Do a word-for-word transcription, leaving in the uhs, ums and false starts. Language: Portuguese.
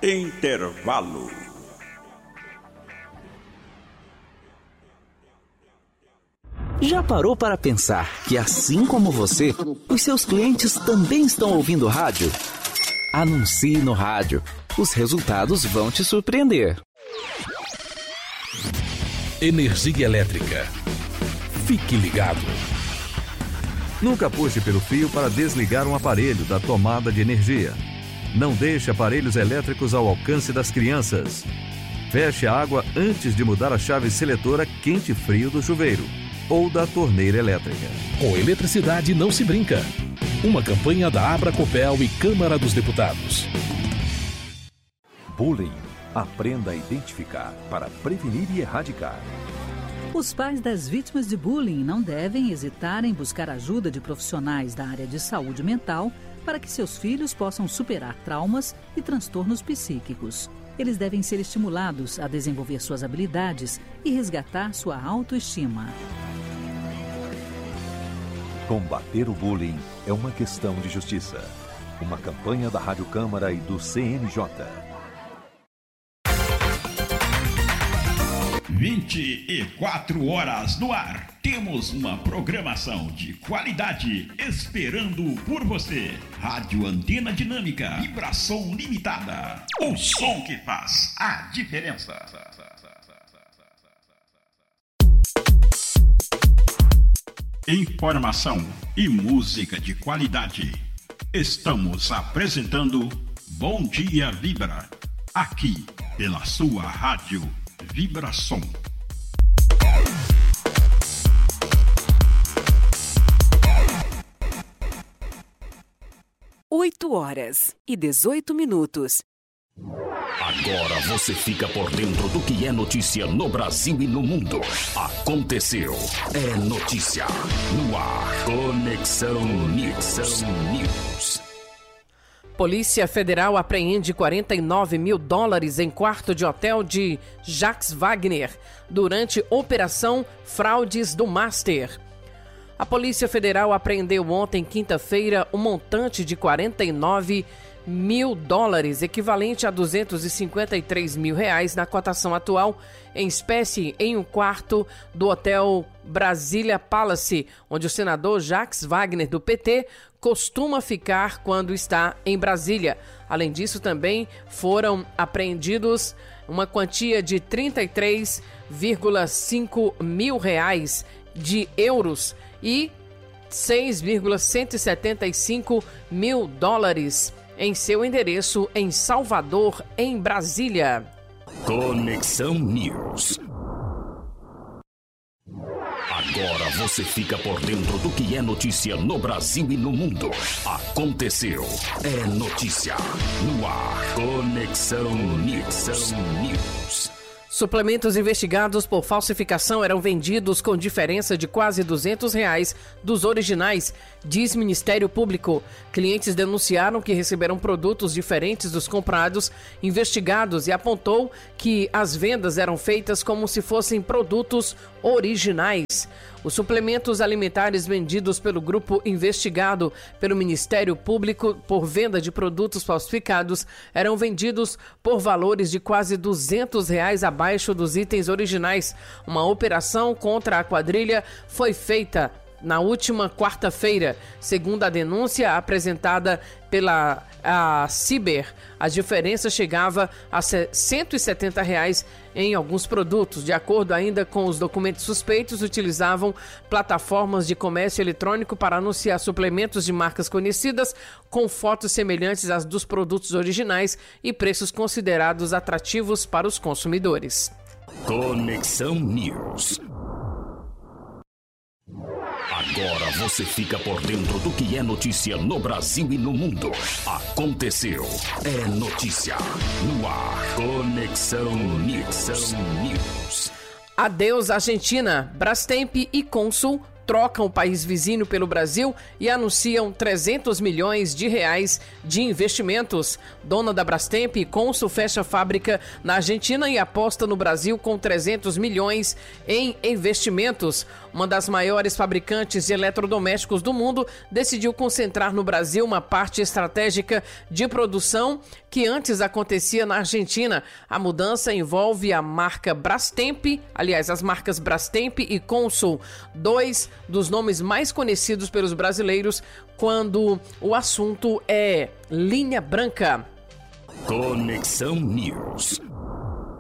Intervalo. Já parou para pensar que, assim como você, os seus clientes também estão ouvindo rádio? Anuncie no rádio. Os resultados vão te surpreender. Energia elétrica. Fique ligado. Nunca puxe pelo fio para desligar um aparelho da tomada de energia. Não deixe aparelhos elétricos ao alcance das crianças. Feche a água antes de mudar a chave seletora quente-frio do chuveiro ou da torneira elétrica. Com eletricidade não se brinca. Uma campanha da Abracopel e Câmara dos Deputados. Bullying. Aprenda a identificar para prevenir e erradicar. Os pais das vítimas de bullying não devem hesitar em buscar ajuda de profissionais da área de saúde mental para que seus filhos possam superar traumas e transtornos psíquicos. Eles devem ser estimulados a desenvolver suas habilidades e resgatar sua autoestima. Combater o bullying é uma questão de justiça. Uma campanha da Rádio Câmara e do C N J. vinte e quatro horas no ar. Temos uma programação de qualidade esperando por você. Rádio Antena Dinâmica, vibração limitada. O som que faz a diferença. Informação e música de qualidade. Estamos apresentando Bom Dia Vibra, aqui pela sua rádio Vibração. Oito horas e dezoito minutos. Agora você fica por dentro do que é notícia no Brasil e no mundo. Aconteceu. É notícia. No ar. Conexão News. News. Polícia Federal apreende quarenta e nove mil dólares em quarto de hotel de Jacques Wagner durante Operação Fraudes do Master. A Polícia Federal apreendeu ontem, quinta-feira, um montante de quarenta e nove mil dólares, equivalente a duzentos e cinquenta e três mil reais na cotação atual, em espécie, em um quarto do Hotel Brasília Palace, onde o senador Jacques Wagner, do P T, costuma ficar quando está em Brasília. Além disso, também foram apreendidos uma quantia de trinta e três vírgula cinco mil reais de euros e seis vírgula cento e setenta e cinco mil dólares em seu endereço em Salvador, em Brasília. Conexão News. Agora você fica por dentro do que é notícia no Brasil e no mundo. Aconteceu. É notícia. No ar. Conexão News. News. Suplementos investigados por falsificação eram vendidos com diferença de quase duzentos reais dos originais, diz Ministério Público. Clientes denunciaram que receberam produtos diferentes dos comprados, investigados, e apontou que as vendas eram feitas como se fossem produtos originais. Os suplementos alimentares vendidos pelo grupo investigado pelo Ministério Público por venda de produtos falsificados eram vendidos por valores de quase duzentos reais abaixo dos itens originais. Uma operação contra a quadrilha foi feita na última quarta-feira. Segundo a denúncia apresentada pela a Ciber, a diferença chegava a cento e setenta reais em alguns produtos. De acordo ainda com os documentos suspeitos, utilizavam plataformas de comércio eletrônico para anunciar suplementos de marcas conhecidas com fotos semelhantes às dos produtos originais e preços considerados atrativos para os consumidores. Conexão News. Agora você fica por dentro do que é notícia no Brasil e no mundo. Aconteceu. É notícia. No ar. Conexão News. News. Adeus, Argentina. Brastemp e Consul trocam o país vizinho pelo Brasil e anunciam trezentos milhões de reais de investimentos. Dona da Brastemp e Consul fecha fábrica na Argentina e aposta no Brasil com trezentos milhões em investimentos. Uma das maiores fabricantes de eletrodomésticos do mundo decidiu concentrar no Brasil uma parte estratégica de produção que antes acontecia na Argentina. A mudança envolve a marca Brastemp, aliás, as marcas Brastemp e Consul, dois dos nomes mais conhecidos pelos brasileiros quando o assunto é linha branca. Conexão News,